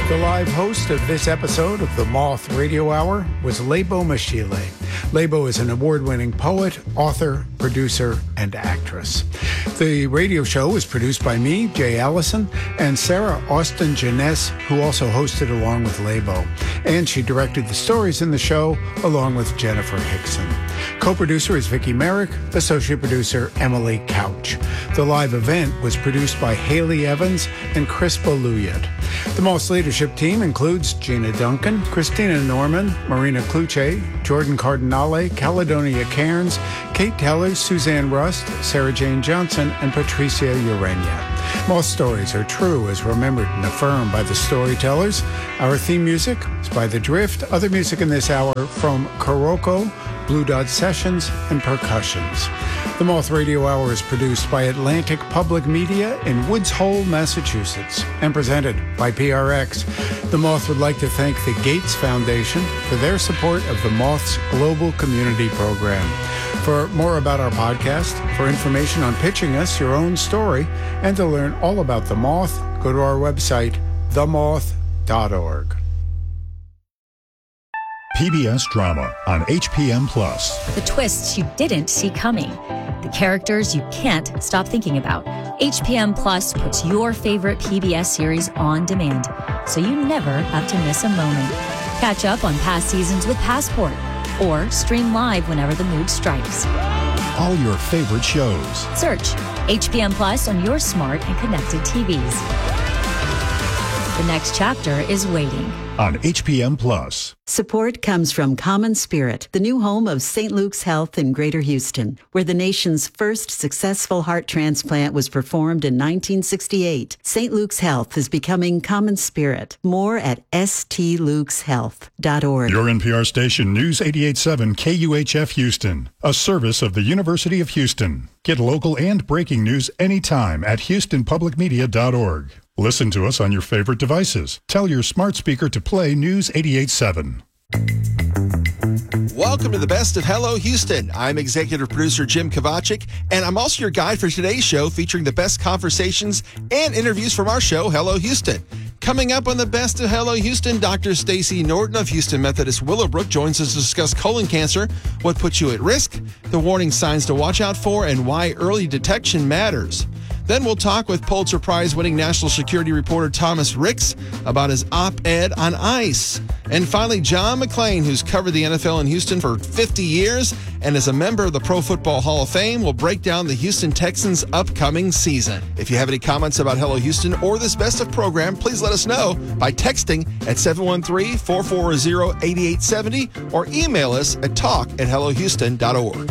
The live host of this episode of the Moth Radio Hour was Lebo Mashile. Lebo is an award-winning poet, author, producer, and actress. The radio show was produced by me, Jay Allison, and Sarah Austin Jeunesse, who also hosted along with Lebo. And she directed the stories in the show along with Jennifer Hickson. Co-producer is Vicki Merrick, associate producer Emily Couch. The live event was produced by Haley Evans and Chris Baluyat. The Moss leadership team includes Gina Duncan, Christina Norman, Marina Kluche, Jordan Cardinale, Caledonia Cairns, Kate Teller, Suzanne Rust, Sarah Jane Johnson, and Patricia Urania. Moss stories are true as remembered and affirmed by the storytellers. Our theme music is by The Drift. Other music in this hour from Kuroko, Blue Dot Sessions, and Percussions. The Moth Radio Hour is produced by Atlantic Public Media in Woods Hole, Massachusetts, and presented by PRX. The Moth would like to thank the Gates Foundation for their support of the Moth's Global Community Program. For more about our podcast, for information on pitching us your own story, and to learn all about The Moth, go to our website, themoth.org. PBS Drama on HPM+. The twists you didn't see coming. The characters you can't stop thinking about. HPM Plus puts your favorite PBS series on demand, so you never have to miss a moment. Catch up on past seasons with Passport, or stream live whenever the mood strikes. All your favorite shows. Search HPM Plus on your smart and connected TVs. The next chapter is waiting. On HPM+. Support comes from Common Spirit, the new home of St. Luke's Health in Greater Houston, where the nation's first successful heart transplant was performed in 1968. St. Luke's Health is becoming Common Spirit. More at stlukeshealth.org. Your NPR station, News 88.7 KUHF Houston, a service of the University of Houston. Get local and breaking news anytime at houstonpublicmedia.org. Listen to us on your favorite devices. Tell your smart speaker to play News 88.7. Welcome to the best of Hello Houston. I'm executive producer Jim Kovacic, and I'm also your guide for today's show featuring the best conversations and interviews from our show, Hello Houston. Coming up on the best of Hello Houston, Dr. Stacy Norton of Houston Methodist Willowbrook joins us to discuss colon cancer, what puts you at risk, the warning signs to watch out for, and why early detection matters. Then we'll talk with Pulitzer Prize-winning national security reporter Thomas Ricks about his op-ed on ICE. And finally, John McClain, who's covered the NFL in Houston for 50 years and is a member of the Pro Football Hall of Fame, will break down the Houston Texans' upcoming season. If you have any comments about Hello Houston or this best of program, please let us know by texting at 713-440-8870 or email us at talk@hellohouston.org.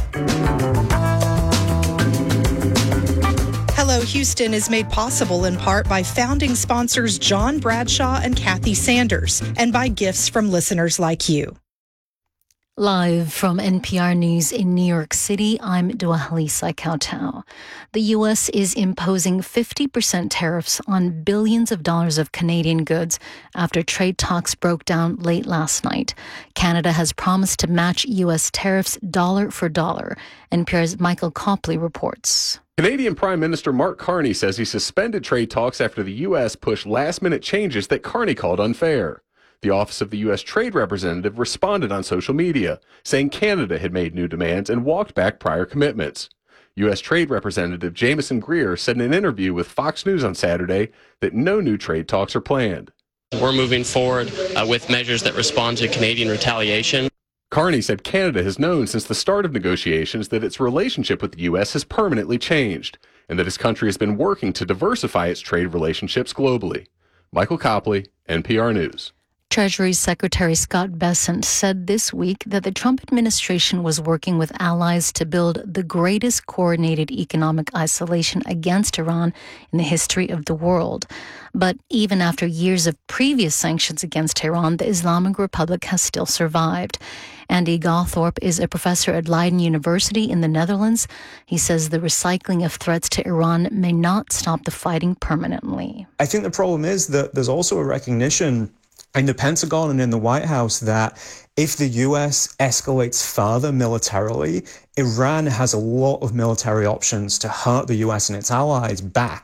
Hello Houston is made possible in part by founding sponsors John Bradshaw and Kathy Sanders, and by gifts from listeners like you. Live from NPR News in New York City, I'm Dwalisa Kautau. The U.S. is imposing 50% tariffs on billions of dollars of Canadian goods after trade talks broke down late last night. Canada has promised to match U.S. tariffs dollar for dollar. NPR's Michael Copley reports. Canadian Prime Minister Mark Carney says he suspended trade talks after the U.S. pushed last-minute changes that Carney called unfair. The Office of the U.S. Trade Representative responded on social media, saying Canada had made new demands and walked back prior commitments. U.S. Trade Representative Jameson Greer said in an interview with Fox News on Saturday that no new trade talks are planned. We're moving forward with measures that respond to Canadian retaliation. Carney said Canada has known since the start of negotiations that its relationship with the U.S. has permanently changed, and that his country has been working to diversify its trade relationships globally. Michael Copley, NPR News. Treasury Secretary Scott Bessent said this week that the Trump administration was working with allies to build the greatest coordinated economic isolation against Iran in the history of the world. But even after years of previous sanctions against Iran, the Islamic Republic has still survived. Andy Gawthorpe is a professor at Leiden University in the Netherlands. He says the recycling of threats to Iran may not stop the fighting permanently. I think the problem is that there's also a recognition in the Pentagon and in the White House that if the U.S. escalates further militarily, Iran has a lot of military options to hurt the U.S. and its allies back.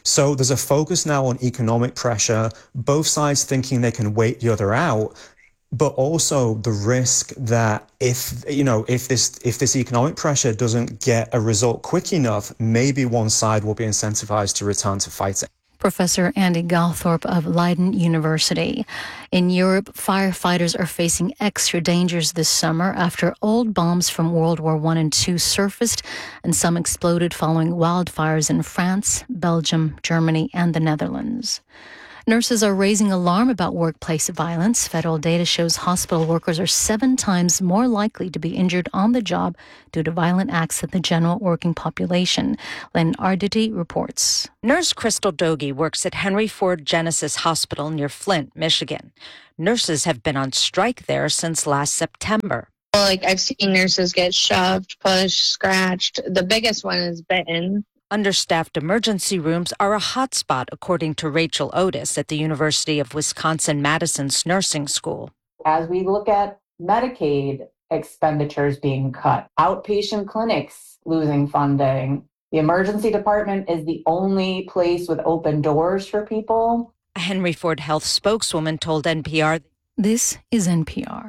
So there's a focus now on economic pressure, both sides thinking they can wait the other out, but also the risk that if this economic pressure doesn't get a result quick enough, maybe one side will be incentivized to return to fighting. Professor Andy Galthorpe of Leiden University. In Europe, firefighters are facing extra dangers this summer after old bombs from World War I and II surfaced, and some exploded following wildfires in France, Belgium, Germany, and the Netherlands. Nurses are raising alarm about workplace violence. Federal data shows hospital workers are 7 times more likely to be injured on the job due to violent acts than the general working population. Len Arditi reports. Nurse Crystal Dogie works at Henry Ford Genesis Hospital near Flint, Michigan. Nurses have been on strike there since last September. I've seen nurses get shoved, pushed, scratched. The biggest one is bitten. Understaffed emergency rooms are a hotspot, according to Rachel Otis at the University of Wisconsin-Madison's nursing school. As we look at Medicaid expenditures being cut, outpatient clinics losing funding, the emergency department is the only place with open doors for people. A Henry Ford Health spokeswoman told NPR. This is NPR.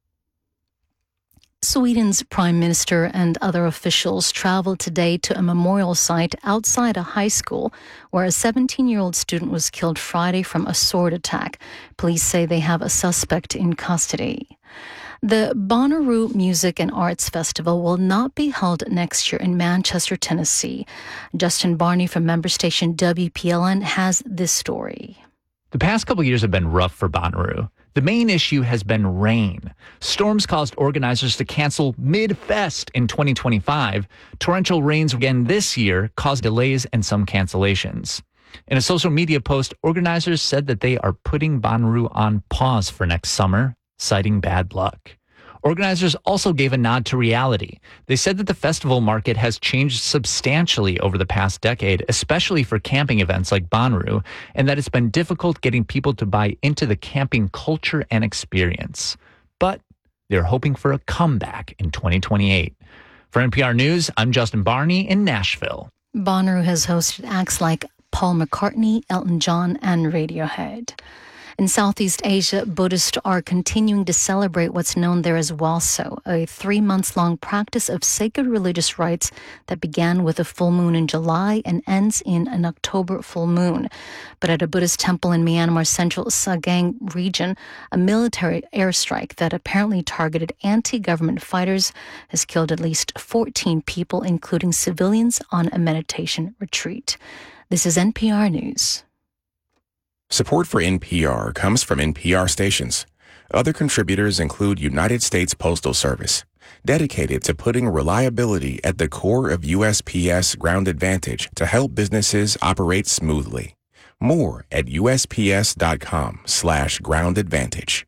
Sweden's prime minister and other officials traveled today to a memorial site outside a high school where a 17-year-old student was killed Friday from a sword attack. Police say they have a suspect in custody. The Bonnaroo Music and Arts Festival will not be held next year in Manchester, Tennessee. Justin Barney from member station WPLN has this story. The past couple years have been rough for Bonnaroo. The main issue has been rain. Storms caused organizers to cancel mid-fest in 2025. Torrential rains again this year caused delays and some cancellations. In a social media post, organizers said that they are putting Bonnaroo on pause for next summer, citing bad luck. Organizers also gave a nod to reality. They said that the festival market has changed substantially over the past decade, especially for camping events like Bonnaroo, and that it's been difficult getting people to buy into the camping culture and experience. But they're hoping for a comeback in 2028. For NPR News, I'm Justin Barney in Nashville. Bonnaroo has hosted acts like Paul McCartney, Elton John, and Radiohead. In Southeast Asia, Buddhists are continuing to celebrate what's known there as Walso, a 3-month-long practice of sacred religious rites that began with a full moon in July and ends in an October full moon. But at a Buddhist temple in Myanmar's central Sagang region, a military airstrike that apparently targeted anti-government fighters has killed at least 14 people, including civilians, on a meditation retreat. This is NPR News. Support for NPR comes from NPR stations. Other contributors include United States Postal Service, dedicated to putting reliability at the core of USPS Ground Advantage to help businesses operate smoothly. More at USPS.com/Ground Advantage.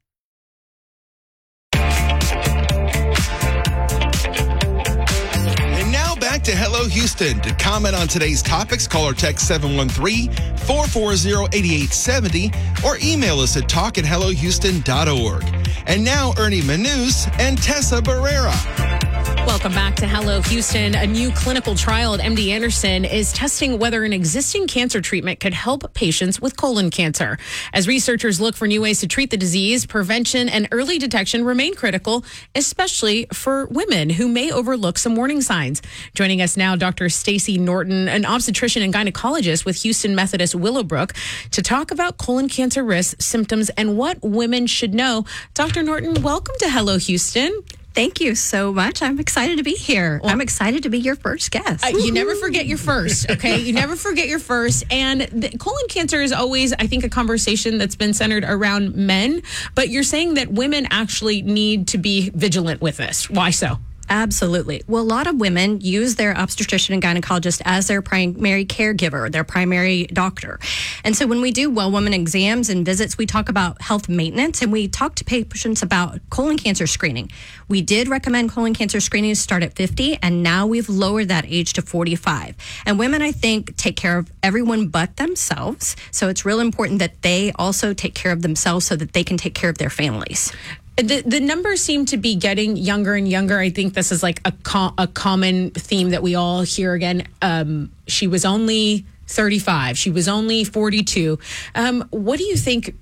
Back to Hello Houston. To comment on today's topics, call or text 713-440-8870 or email us at talk@hellohouston.org. And now Ernie Manous and Tessa Barrera. Welcome back to Hello Houston. A new clinical trial at MD Anderson is testing whether an existing cancer treatment could help patients with colon cancer. As researchers look for new ways to treat the disease, prevention and early detection remain critical, especially for women who may overlook some warning signs. Joining us now, Dr. Stacey Norton, an obstetrician and gynecologist with Houston Methodist Willowbrook, to talk about colon cancer risks, symptoms, and what women should know. Dr. Norton, welcome to Hello Houston. Thank you so much. I'm excited to be here. Well, I'm excited to be your first guest. You never forget your first, okay? You never forget your first. And colon cancer is always, I think, a conversation that's been centered around men. But you're saying that women actually need to be vigilant with this. Why so? Absolutely. Well, a lot of women use their obstetrician and gynecologist as their primary caregiver, their primary doctor. And so when we do well woman exams and visits, we talk about health maintenance and we talk to patients about colon cancer screening. We did recommend colon cancer screening to start at 50, and now we've lowered that age to 45. And women, I think, take care of everyone but themselves. So it's real important that they also take care of themselves so that they can take care of their families. The numbers seem to be getting younger and younger. I think this is like a common theme that we all hear again. She was only 35. She was only 42. What do you think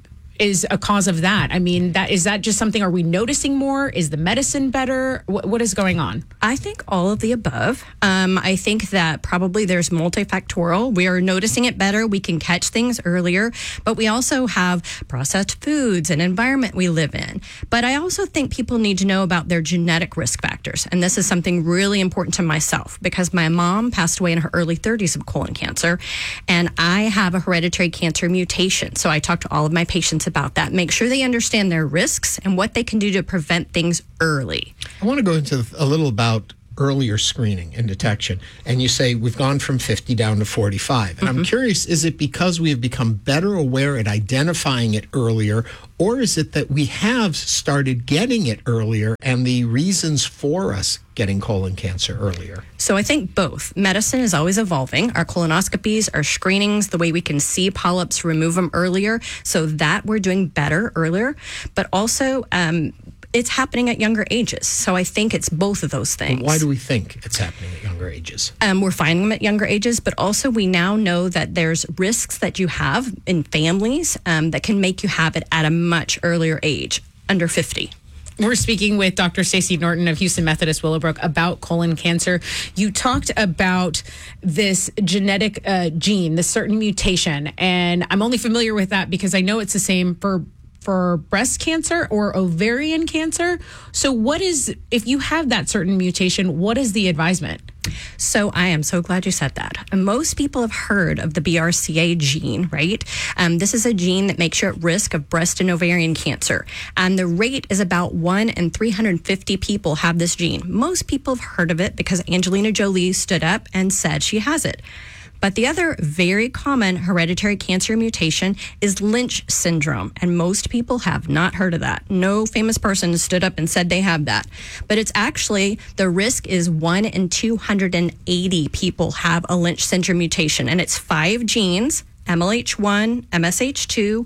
is a cause of that? I mean, is that just something, are we noticing more? Is the medicine better? What is going on? I think all of the above. I think that probably there's multifactorial. We are noticing it better. We can catch things earlier, but we also have processed foods and environment we live in. But I also think people need to know about their genetic risk factors. And this is something really important to myself because my mom passed away in her early 30s of colon cancer, and I have a hereditary cancer mutation. So I talk to all of my patients about that. Make sure they understand their risks and what they can do to prevent things early. I want to go into a little about earlier screening and detection. And you say we've gone from 50 down to 45. And I'm curious, is it because we have become better aware at identifying it earlier, or is it that we have started getting it earlier and the reasons for us getting colon cancer earlier? So I think both. Medicine is always evolving. Our colonoscopies, our screenings, the way we can see polyps, remove them earlier, so that we're doing better earlier. But also, it's happening at younger ages. So I think it's both of those things. Why do we think it's happening at younger ages? We're finding them at younger ages, but also we now know that there's risks that you have in families that can make you have it at a much earlier age, under 50. We're speaking with Dr. Stacey Norton of Houston Methodist Willowbrook about colon cancer. You talked about this genetic gene, this certain mutation, and I'm only familiar with that because I know it's the same for breast cancer or ovarian cancer. So if you have that certain mutation, what is the advisement? So I am so glad you said that. Most people have heard of the BRCA gene, right? This is a gene that makes you at risk of breast and ovarian cancer. And the rate is about 1 in 350 people have this gene. Most people have heard of it because Angelina Jolie stood up and said she has it. But the other very common hereditary cancer mutation is Lynch syndrome, and most people have not heard of that. No famous person stood up and said they have that. But it's actually, the risk is 1 in 280 people have a Lynch syndrome mutation, and it's 5 genes, MLH1, MSH2,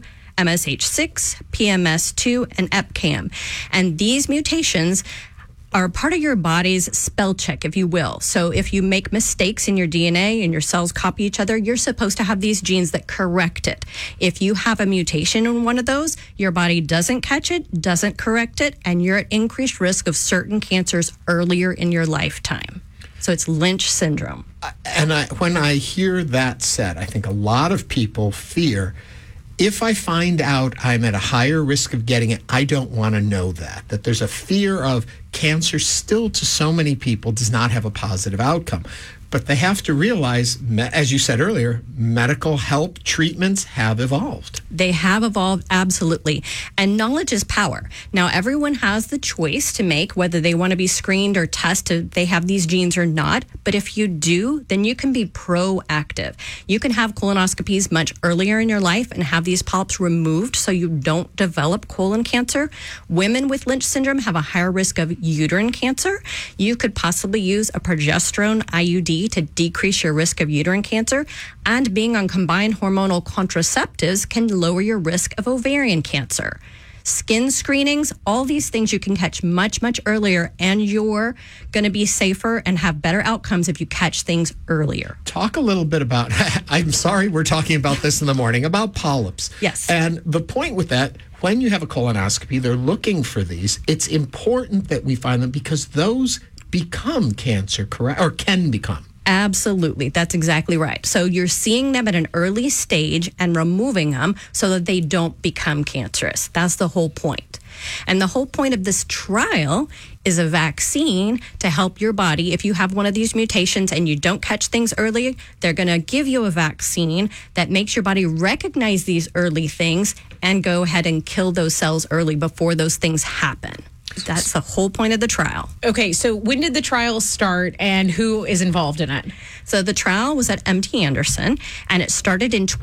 MSH6, PMS2, and EpCAM. And these mutations are part of your body's spell check, if you will. So if you make mistakes in your DNA and your cells copy each other, you're supposed to have these genes that correct it. If you have a mutation in one of those, your body doesn't catch it, doesn't correct it, and you're at increased risk of certain cancers earlier in your lifetime. So it's Lynch syndrome. And when I hear that said, I think a lot of people fear, if I find out I'm at a higher risk of getting it, I don't want to know that there's a fear of cancer still to so many people does not have a positive outcome. But they have to realize, as you said earlier, medical help treatments have evolved. They have evolved, absolutely. And knowledge is power. Now, everyone has the choice to make whether they want to be screened or tested if they have these genes or not. But if you do, then you can be proactive. You can have colonoscopies much earlier in your life and have these polyps removed so you don't develop colon cancer. Women with Lynch syndrome have a higher risk of uterine cancer. You could possibly use a progesterone IUD to decrease your risk of uterine cancer, and being on combined hormonal contraceptives can lower your risk of ovarian cancer. Skin screenings, all these things you can catch much, much earlier, and you're going to be safer and have better outcomes if you catch things earlier. Talk a little bit about, I'm sorry we're talking about this in the morning, about polyps. Yes. And the point with that, when you have a colonoscopy, they're looking for these. It's important that we find them because those become cancer, correct? Or can become. Absolutely. That's exactly right. So you're seeing them at an early stage and removing them so that they don't become cancerous. That's the whole point. And the whole point of this trial is a vaccine to help your body. If you have one of these mutations and you don't catch things early, they're going to give you a vaccine that makes your body recognize these early things and go ahead and kill those cells early before those things happen. That's the whole point of the trial. Okay, so when did the trial start and who is involved in it? So the trial was at MD Anderson, and it started in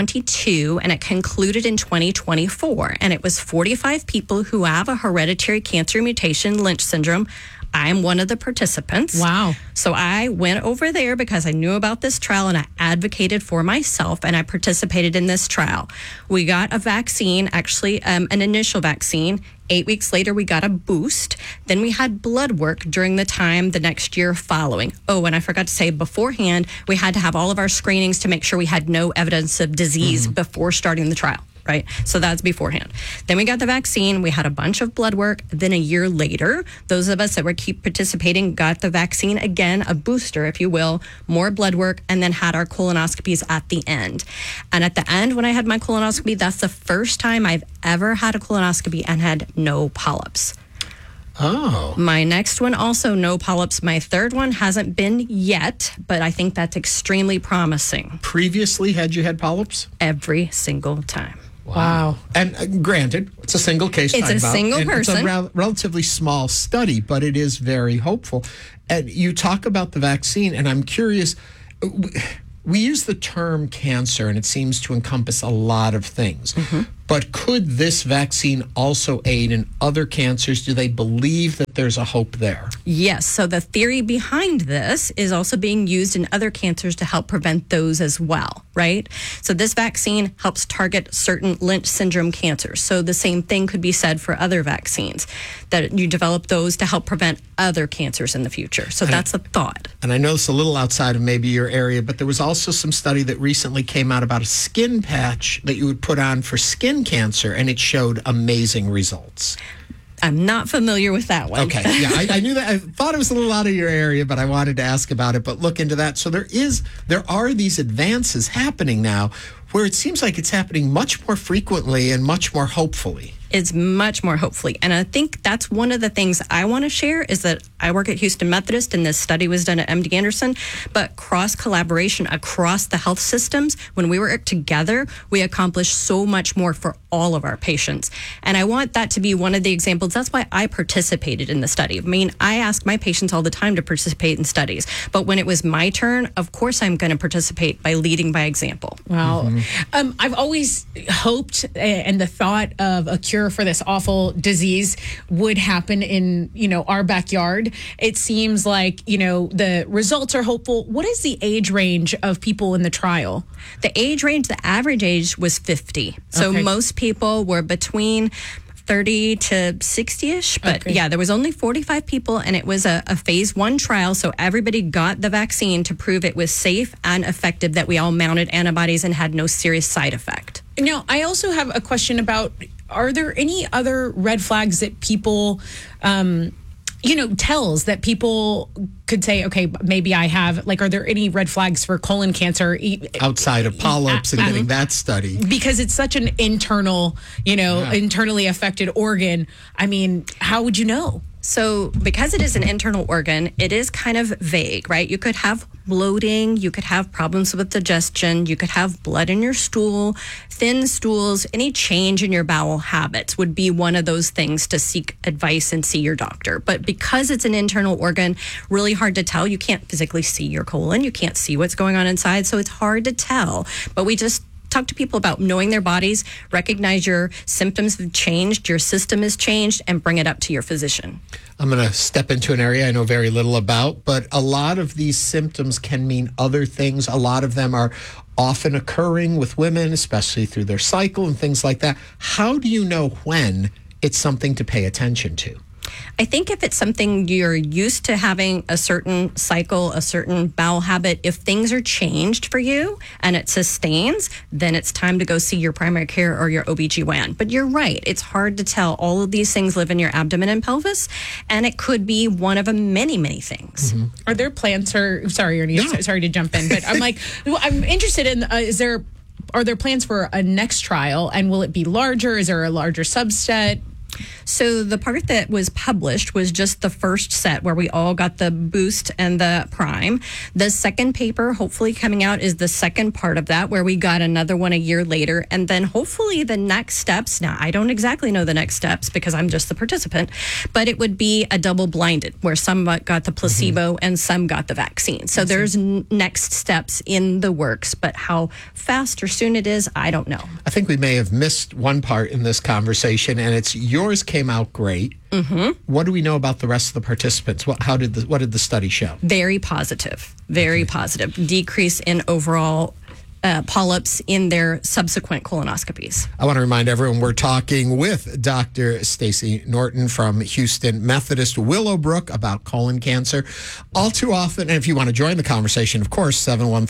2022 and it concluded in 2024. And it was 45 people who have a hereditary cancer mutation, Lynch syndrome, I'm one of the participants. Wow. So I went over there because I knew about this trial and I advocated for myself and I participated in this trial. We got a vaccine, actually an initial vaccine. 8 weeks later, we got a boost. Then we had blood work during the time the next year following. Oh, and I forgot to say beforehand, we had to have all of our screenings to make sure we had no evidence of disease before starting the trial. Right? So that's beforehand. Then we got the vaccine. We had a bunch of blood work. Then a year later, those of us that were keep participating got the vaccine again, a booster, if you will, more blood work, and then had our colonoscopies at the end. And at the end, when I had my colonoscopy, that's the first time I've ever had a colonoscopy and had no polyps. Oh. My next one, also no polyps. My third one hasn't been yet, but I think that's extremely promising. Previously, had you had polyps? Every single time. Wow. And granted, it's a single case. It's a single person. It's a relatively small study, but it is very hopeful. And you talk about the vaccine, and I'm curious. We use the term cancer, and it seems to encompass a lot of things. But could this vaccine also aid in other cancers? Do they believe that there's a hope there? Yes. So the theory behind this is also being used in other cancers to help prevent those as well, right? So this vaccine helps target certain Lynch syndrome cancers. So the same thing could be said for other vaccines, that you develop those to help prevent other cancers in the future. So that's a thought. And I know it's a little outside of maybe your area, but there was also some study that recently came out about a skin patch that you would put on for skin cancer, and it showed amazing results. I'm not familiar with that one. Okay, yeah, I knew that. I thought it was a little out of your area, but I wanted to ask about it. But look into that. So there are these advances happening now where it seems like it's happening much more frequently and much more hopefully. It's much more hopefully. And I think that's one of the things I want to share is that I work at Houston Methodist and this study was done at MD Anderson, but cross collaboration across the health systems, when we work together, we accomplish so much more for all of our patients. And I want that to be one of the examples. That's why I participated in the study. I mean, I ask my patients all the time to participate in studies, but when it was my turn, of course I'm going to participate by leading by example. Wow. I've always hoped and the thought of a cure for this awful disease would happen in, our backyard. It seems like, the results are hopeful. What is the age range of people in the trial? The age range, the average age was 50. So most people were between 30 to 60-ish. But yeah, there was only 45 people and it was a phase 1 trial. So everybody got the vaccine to prove it was safe and effective, that we all mounted antibodies and had no serious side effect. Now, I also have a question about, are there any other red flags that people, tells that people could say, okay, maybe I have, are there any red flags for colon cancer? Outside of polyps and getting that study. Because it's such an internal, internally affected organ. I mean, how would you know? So because it is an internal organ, it is kind of vague, right? You could have bloating, you could have problems with digestion, you could have blood in your stool, thin stools, any change in your bowel habits would be one of those things to seek advice and see your doctor. But because it's an internal organ, really hard to tell. You can't physically see your colon, you can't see what's going on inside, so it's hard to tell. But we just talk to people about knowing their bodies, recognize your symptoms have changed, your system has changed, and bring it up to your physician. I'm going to step into an area I know very little about, but a lot of these symptoms can mean other things. A lot of them are often occurring with women, especially through their cycle and things like that. How do you know when it's something to pay attention to? I think if it's something you're used to having a certain cycle, a certain bowel habit, if things are changed for you and it sustains, then it's time to go see your primary care or your OBGYN. But you're right. It's hard to tell. All of these things live in your abdomen and pelvis, and it could be one of many, many things. Mm-hmm. Are there plans sorry, Ernie, sorry to jump in, but I'm interested in, are there plans for a next trial, and will it be larger? Is there a larger subset? So the part that was published was just the first set where we all got the boost and the prime. The second paper hopefully coming out is the second part of that, where we got another one a year later. And then hopefully the next steps, now I don't exactly know the next steps because I'm just the participant, but it would be a double blinded where some got the placebo and some got the vaccine. So there's next steps in the works, but how fast or soon it is, I don't know. I think we may have missed one part in this conversation, and it's yours came came out great. Mm-hmm. What do we know about the rest of the participants? What did the study show? Very positive. Very positive. Decrease in overall polyps in their subsequent colonoscopies. I want to remind everyone we're talking with Dr. Stacey Norton from Houston Methodist Willowbrook about colon cancer. All too often, and if you want to join the conversation, of course,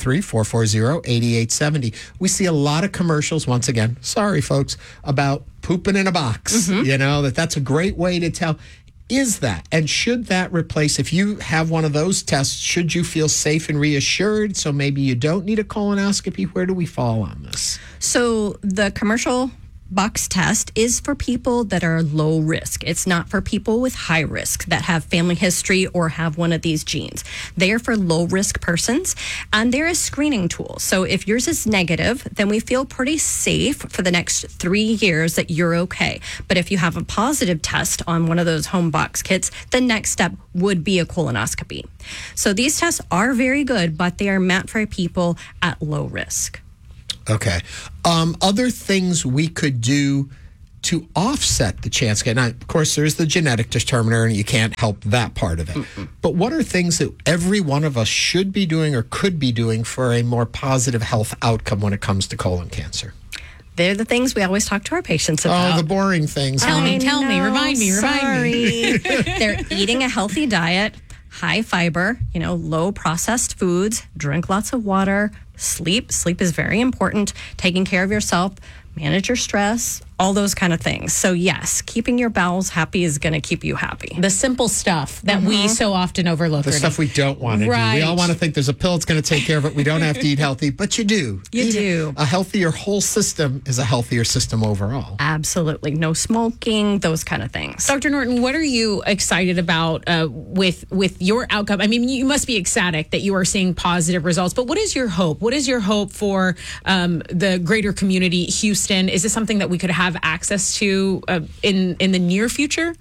713-440-8870. We see a lot of commercials, once again, sorry folks, about pooping in a box. Mm-hmm. That's a great way to tell. Is that, and should that replace, if you have one of those tests, should you feel safe and reassured so maybe you don't need a colonoscopy? Where do we fall on this? So the commercial box test is for people that are low risk. It's not for people with high risk that have family history or have one of these genes. They are for low risk persons, and they're a screening tool. So if yours is negative, then we feel pretty safe for the next 3 years that you're okay. But if you have a positive test on one of those home box kits, the next step would be a colonoscopy. So these tests are very good, but they are meant for people at low risk. Okay. Other things we could do to offset the chance. Now, of course, there's the genetic determiner, and you can't help that part of it. But what are things that every one of us should be doing or could be doing for a more positive health outcome when it comes to colon cancer? They're the things we always talk to our patients about. Oh, the boring things. Tell me, remind me. They're eating a healthy diet, high fiber, low processed foods, drink lots of water, sleep. Sleep is very important. Taking care of yourself, manage your stress, all those kind of things. So yes, keeping your bowels happy is going to keep you happy. The simple stuff that we so often overlook. The stuff we don't want to do. We all want to think there's a pill that's going to take care of it. We don't have to eat healthy, but you do. You do. A healthier whole system is a healthier system overall. Absolutely. No smoking, those kind of things. Dr. Norton, what are you excited about with your outcome? I mean, you must be ecstatic that you are seeing positive results, but what is your hope? What is your hope for the greater community, Houston? Is this something that we could have access to in the near future?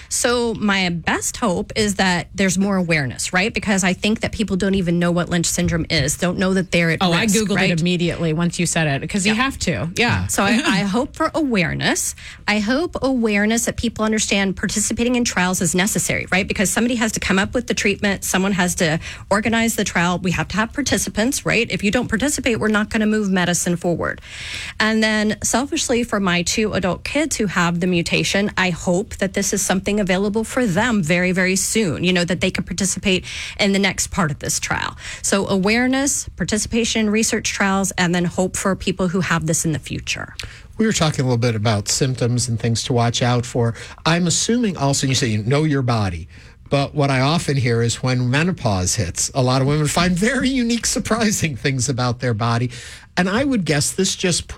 So my best hope is that there's more awareness, right? Because I think that people don't even know what Lynch syndrome is, don't know that they're at risk. I Googled it immediately once you said it, because you have to. Yeah. So I hope for awareness. I hope awareness that people understand participating in trials is necessary, right? Because somebody has to come up with the treatment. Someone has to organize the trial. We have to have participants, right? If you don't participate, we're not going to move medicine forward. And then selfishly, for my 2 adult kids who have the mutation, I hope that this is something available for them very, very soon, that they can participate in the next part of this trial. So awareness, participation in research trials, and then hope for people who have this in the future. We were talking a little bit about symptoms and things to watch out for. I'm assuming also, you say you know your body. But what I often hear is when menopause hits, a lot of women find very unique, surprising things about their body. And I would guess this just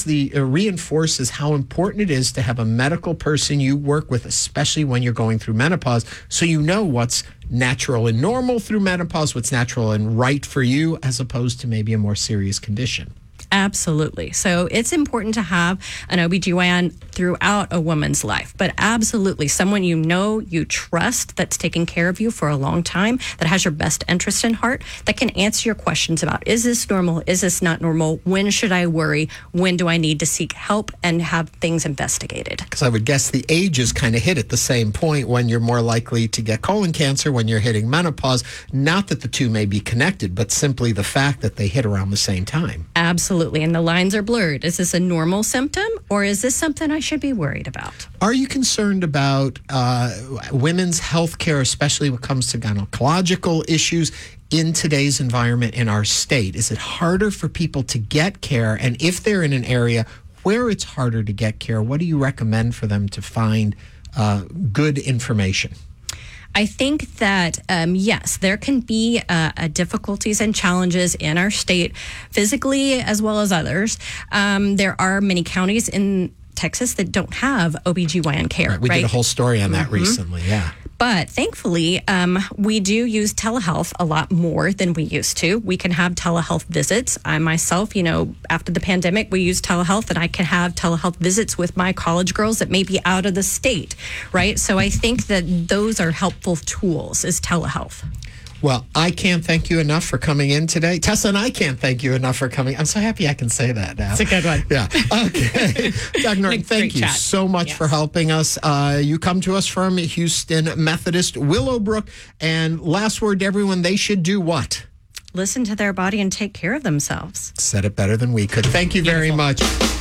reinforces how important it is to have a medical person you work with, especially when you're going through menopause, so you know what's natural and normal through menopause, what's natural and right for you, as opposed to maybe a more serious condition. Absolutely. So it's important to have an OBGYN throughout a woman's life, but absolutely someone you trust, that's taking care of you for a long time, that has your best interest in heart, that can answer your questions about, is this normal? Is this not normal? When should I worry? When do I need to seek help and have things investigated? Because I would guess the ages kind of hit at the same point when you're more likely to get colon cancer, when you're hitting menopause. Not that the two may be connected, but simply the fact that they hit around the same time. Absolutely. And the lines are blurred. Is this a normal symptom, or is this something I should be worried about? Are you concerned about women's health care, especially when it comes to gynecological issues in today's environment in our state? Is it harder for people to get care? And if they're in an area where it's harder to get care, what do you recommend for them to find good information? I think that, yes, there can be difficulties and challenges in our state, physically as well as others. There are many counties in Texas that don't have OBGYN care. Right. We did a whole story on that recently, yeah. But thankfully, we do use telehealth a lot more than we used to. We can have telehealth visits. I myself, after the pandemic, we use telehealth, and I can have telehealth visits with my college girls that may be out of the state, right? So I think that those are helpful tools, is telehealth. Well, I can't thank you enough for coming in today. Tessa and I can't thank you enough for coming. I'm so happy I can say that now. It's a good one. Yeah. Okay. Doug Norton, thank you so much for helping us. You come to us from Houston Methodist, Willowbrook. And last word to everyone, they should do what? Listen to their body and take care of themselves. Said it better than we could. Thank you very much.